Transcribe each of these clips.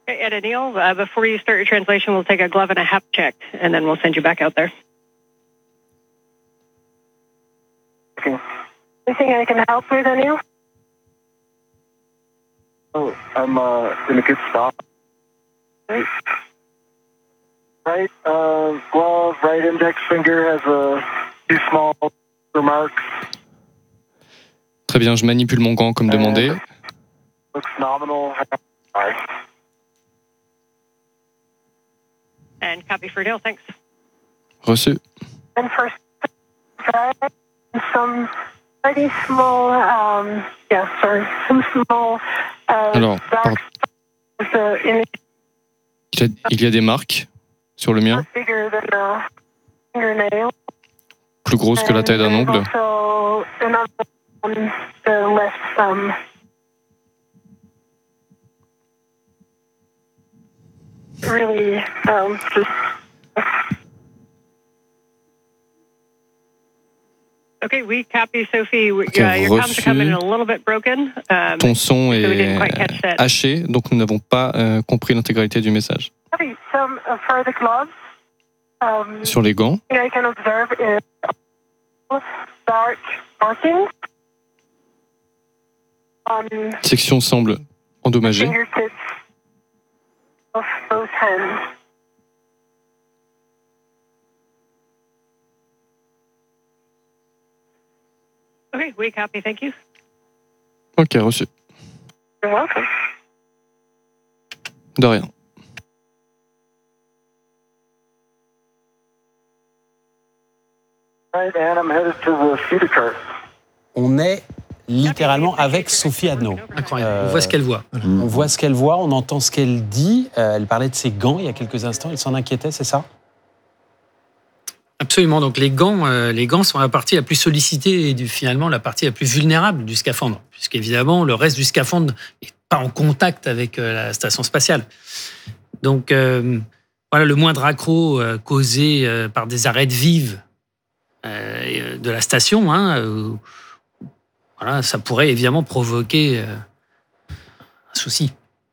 Okay, Ed and Neil, before you start your translation, we'll take a glove and a hap check, and then we'll send you back out there. Okay. Anything I can help with, Neil? Oh, I'm in a good spot. Right glove, right index finger has a few small remarks. Très bien, je manipule mon gant comme demandé. Looks nominal. And copy for Neil, thanks. Reçu. And first, some pretty small, some small. Alors, il y a des marques sur le mien, plus grosses que la taille d'un ongle. Really, Okay, we copy, Sophie. Your comms are coming in a little bit broken. Ton son so we didn't est quite catch that. haché, donc nous n'avons pas compris l'intégralité du message. Some for the gloves. Sur les gants, I can observe is dark markings on section semble endommagée. fingertips of both hands. Okay, we copy, thank you. Ok, reçu. You're welcome. De rien. Right, and I'm headed to the feeder cart. On est littéralement avec Sophie Adno. Incroyable, on voit ce qu'elle voit. On voit ce qu'elle voit, on entend ce qu'elle dit. Elle parlait de ses gants il y a quelques instants, elle s'en inquiétait, c'est ça ? Absolument, donc les gants sont la partie la plus sollicitée et finalement la partie la plus vulnérable du scaphandre, puisqu'évidemment le reste du scaphandre n'est pas en contact avec la station spatiale. Donc voilà, le moindre accroc causé par des arêtes vives de la station, voilà, ça pourrait évidemment provoquer un souci.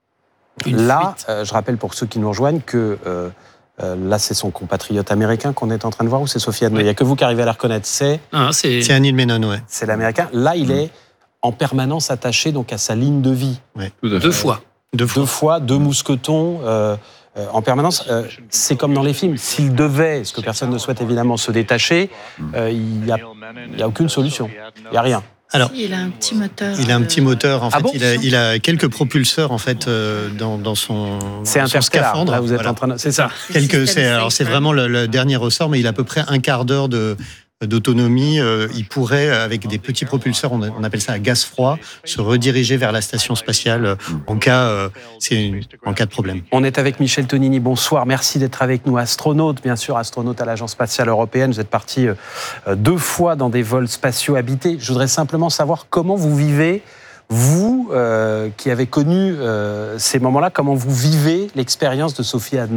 Là, je rappelle pour ceux qui nous rejoignent que là, c'est son compatriote américain qu'on est en train de voir, ou c'est Sophie Adno ? Il n'y a que vous qui arrivez à la reconnaître. C'est Anil Menon, ouais. C'est l'américain. Là, il est en permanence attaché donc à sa ligne de vie. Ouais. Deux fois. Deux mousquetons en permanence. C'est comme dans les films. S'il devait, ce que personne ne souhaite évidemment, se détacher, il n'y a aucune solution. Il n'y a rien. Alors, il a un petit moteur. Il a un petit moteur. En fait, bon il a quelques propulseurs en fait dans son. C'est interstellaire. Scaphandre. Là, vous êtes en train de. C'est ça. C'est vraiment le dernier ressort, mais il a à peu près un quart d'heure d'autonomie. Il pourrait, avec des petits propulseurs, on appelle ça à gaz froid, se rediriger vers la station spatiale en cas de problème. On est avec Michel Tonini. Bonsoir. Merci d'être avec nous. Astronaute, bien sûr, astronaute à l'Agence spatiale européenne. Vous êtes parti 2 fois dans des vols spatiaux habités. Je voudrais simplement savoir comment vous vivez, vous qui avez connu ces moments-là, comment vous vivez l'expérience de Sophie Adno ?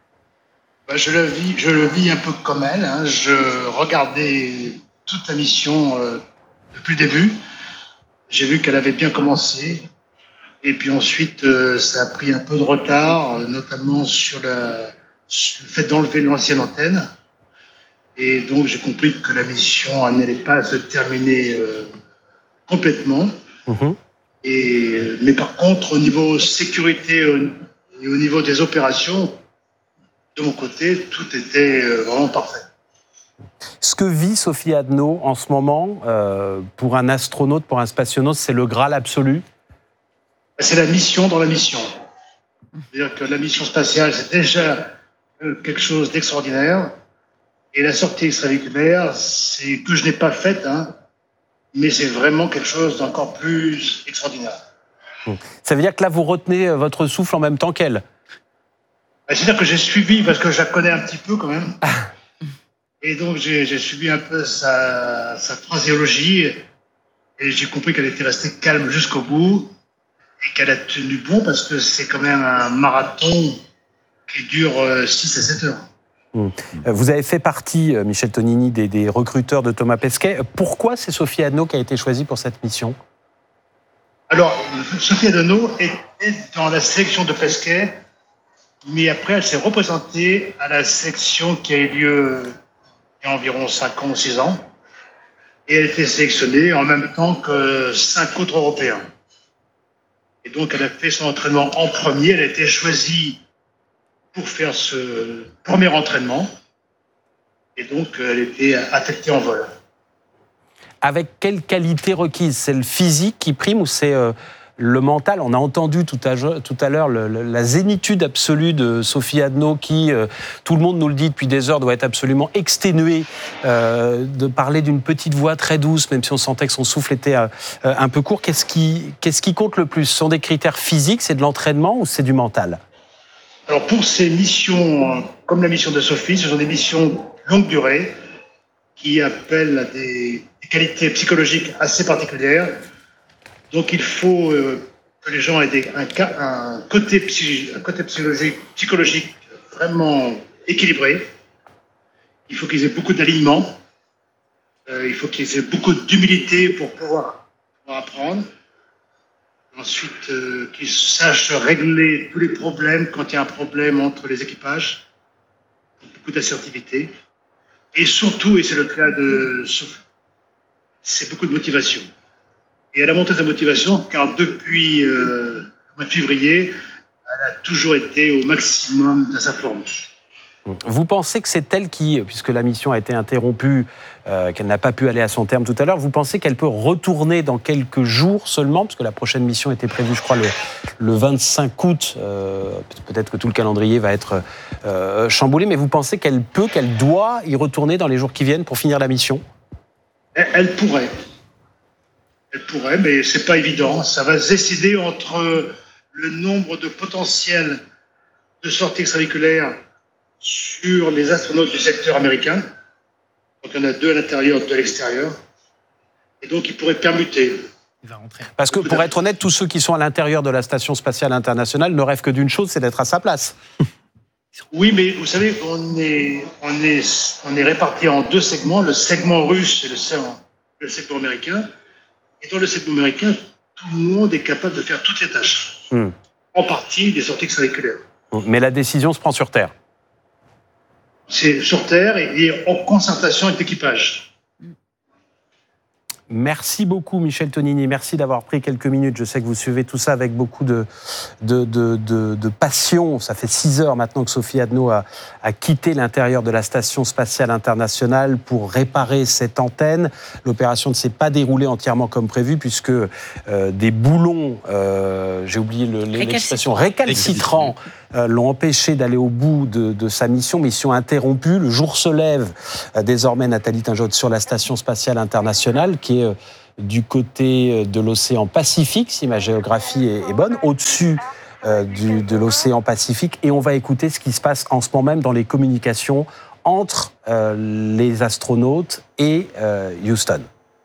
Je le vis un peu comme elle. Je regardais toute la mission depuis le début. J'ai vu qu'elle avait bien commencé. Et puis ensuite, ça a pris un peu de retard, notamment sur le fait d'enlever l'ancienne antenne. Et donc, j'ai compris que la mission n'allait pas se terminer complètement. Mmh. Mais par contre, au niveau sécurité et au niveau des opérations, de mon côté, tout était vraiment parfait. Ce que vit Sophie Adno en ce moment, pour un astronaute, pour un spationaute, c'est le Graal absolu ? C'est la mission dans la mission. C'est-à-dire que la mission spatiale, c'est déjà quelque chose d'extraordinaire. Et la sortie extravéhiculaire, c'est que je n'ai pas faite, mais c'est vraiment quelque chose d'encore plus extraordinaire. Ça veut dire que là, vous retenez votre souffle en même temps qu'elle ? C'est-à-dire que j'ai suivi, parce que je la connais un petit peu quand même, et donc j'ai suivi un peu sa phraséologie, et j'ai compris qu'elle était restée calme jusqu'au bout, et qu'elle a tenu bon, parce que c'est quand même un marathon qui dure 6 à 7 heures. Vous avez fait partie, Michel Tonini, des recruteurs de Thomas Pesquet. Pourquoi c'est Sophie Adno qui a été choisie pour cette mission ? Alors, Sophie Adano était dans la sélection de Pesquet, mais après, elle s'est représentée à la sélection qui a eu lieu il y a environ 5 ans ou 6 ans. Et elle a été sélectionnée en même temps que 5 autres Européens. Et donc, elle a fait son entraînement en premier. Elle a été choisie pour faire ce premier entraînement. Et donc, elle était affectée en vol. Avec quelle qualité requise? C'est le physique qui prime ou c'est le mental? On a entendu tout à l'heure la zénitude absolue de Sophie Adano qui, tout le monde nous le dit depuis des heures, doit être absolument exténuée, de parler d'une petite voix très douce, même si on sentait que son souffle était un peu court. Qu'est-ce qui compte le plus? Ce sont des critères physiques, c'est de l'entraînement ou c'est du mental? Alors pour ces missions, comme la mission de Sophie, ce sont des missions longue durée qui appellent à des qualités psychologiques assez particulières. Donc il faut que les gens aient un côté psychologique vraiment équilibré. Il faut qu'ils aient beaucoup d'alignement. Il faut qu'ils aient beaucoup d'humilité pour pouvoir apprendre. Ensuite, qu'ils sachent régler tous les problèmes quand il y a un problème entre les équipages. Beaucoup d'assertivité. Et surtout, et c'est le cas de Sophie, c'est beaucoup de motivation. Et elle a montré sa motivation car depuis le mois de février, elle a toujours été au maximum de sa forme. Vous pensez que c'est elle qui, puisque la mission a été interrompue, qu'elle n'a pas pu aller à son terme tout à l'heure, vous pensez qu'elle peut retourner dans quelques jours seulement, parce que la prochaine mission était prévue, je crois, le 25 août. Peut-être que tout le calendrier va être chamboulé, mais vous pensez qu'elle doit y retourner dans les jours qui viennent pour finir la mission? Elle pourrait. Elle pourrait, mais c'est pas évident. Ça va se décider entre le nombre de potentiels de sorties extravéhiculaires sur les astronautes du secteur américain. Donc il y en a 2 à l'intérieur, 2 à l'extérieur. Et donc il pourrait permuter. Il va rentrer. Parce que pour être honnête, tous ceux qui sont à l'intérieur de la Station Spatiale Internationale ne rêvent que d'une chose, c'est d'être à sa place. Oui, mais vous savez, on est répartis en 2 segments, le segment russe et le segment américain. Et dans le segment américain, tout le monde est capable de faire toutes les tâches. En partie des sorties extravéhiculaires. Mais la décision se prend sur Terre. C'est sur Terre et en concertation avec l'équipage. Merci beaucoup, Michel Tonini. Merci d'avoir pris quelques minutes. Je sais que vous suivez tout ça avec beaucoup de passion. Ça fait 6 heures maintenant que Sophie Adano a quitté l'intérieur de la Station Spatiale Internationale pour réparer cette antenne. L'opération ne s'est pas déroulée entièrement comme prévu puisque des boulons, j'ai oublié l'expression, récalcitrants, l'ont empêché d'aller au bout de sa mission interrompue. Le jour se lève désormais, Nathalie Tinjot, sur la Station Spatiale Internationale qui est du côté de l'océan Pacifique, si ma géographie est bonne, au-dessus de l'océan Pacifique. Et on va écouter ce qui se passe en ce moment même dans les communications entre les astronautes et Houston.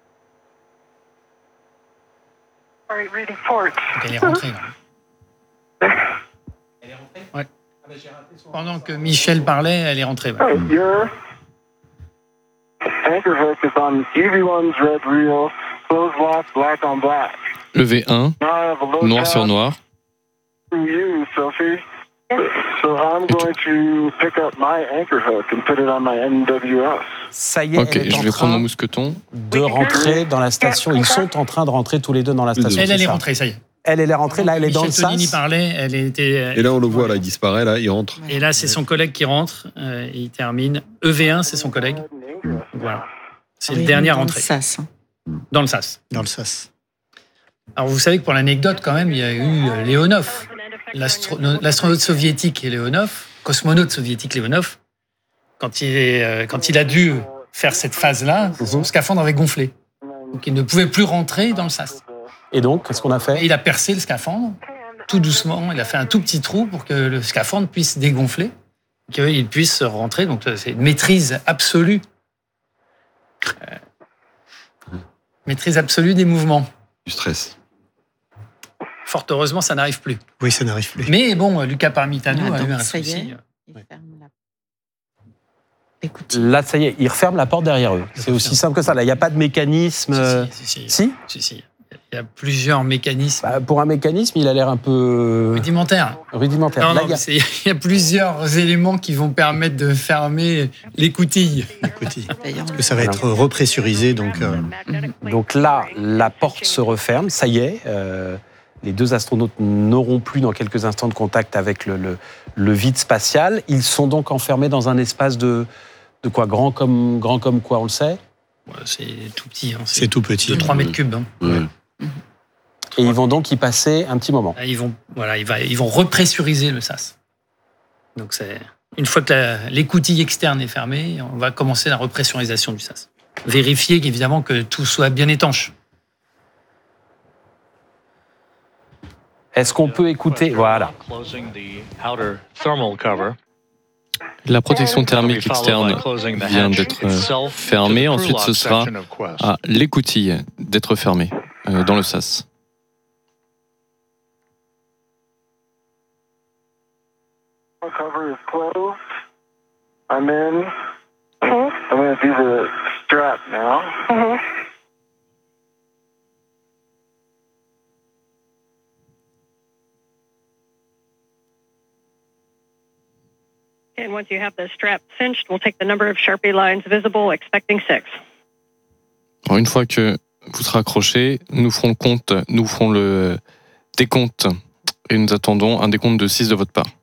Donc elle est rentrée. Ouais. Pendant que Michel parlait, elle est rentrée. Ouais. Your anchor hook is on EV1's red reel, closed lock, black on black. Le V1, Now I have a load noir sur noir. from you, Sophie. So I'm going to pick up my anchor hook and put it on my NWS. Ça y est, Ok, elle est je en vais prendre mon train mousqueton. de rentrer dans la station. Ils sont en train de rentrer tous les deux dans la station. Elle c'est est ça. rentrée, ça y est. Elle est rentrée, là, elle est dans le Michel Tonini sas. parlait, elle était. Et là, on le voit, là, il disparaît, là, il rentre. Et là, c'est son collègue qui rentre. Il termine. EV1, c'est son collègue. Voilà. C'est le dernier entrée. Dans le SAS. Dans le SAS. Alors, vous savez que pour l'anecdote, quand même, il y a eu Leonov. L'astronaute soviétique Leonov, cosmonaute soviétique Leonov, quand il a dû faire cette phase-là, son scaphandre avait gonflé. Donc, il ne pouvait plus rentrer dans le SAS. Et donc, qu'est-ce qu'on a fait? Il a percé le scaphandre, tout doucement. Il a fait un tout petit trou pour que le scaphandre puisse dégonfler, qu'il puisse rentrer. Donc, c'est une maîtrise absolue. Maîtrise absolue des mouvements. Du stress. Fort heureusement, ça n'arrive plus. Oui, ça n'arrive plus. Mais bon, Luca Parmitano a eu un ça y souci. est, il ferme la... Écoutez. Là, ça y est, ils referment la porte derrière eux. C'est aussi simple que ça. Là, il n'y a pas de mécanisme. Si. Si. Il Il y a plusieurs mécanismes Pour un mécanisme, il a l'air un peu rudimentaires. rudimentaire. Non, non, il y a plusieurs éléments qui vont permettre de fermer l'écoutille. Parce que ça va être repressurisé, donc Donc là, la porte se referme, ça y est. Les deux astronautes n'auront plus dans quelques instants de contact avec le vide spatial. Ils sont donc enfermés dans un espace de quoi, grand comme quoi, on le sait. Ouais, c'est tout petit. Hein, c'est tout petit. 2-3 mètres cubes. Hein. Ouais. Et ils vont donc y passer un petit moment. Ils vont repressuriser le sas. Donc une fois que l'écoutille externe est fermée, on va commencer la repressurisation du sas. Vérifier évidemment que tout soit bien étanche. Est-ce qu'on peut écouter? Voilà. La protection thermique externe vient d'être fermée. Ensuite, ce sera à l'écoutille d'être fermée dans le sas. Cover is closed. I'm in. I'm going to do the strap now. And once you have the strap cinched, we'll take the number of Sharpie lines visible, expecting 6. Alors, une fois que vous serez accroché, nous ferons le décompte et nous attendons un décompte de 6 de votre part.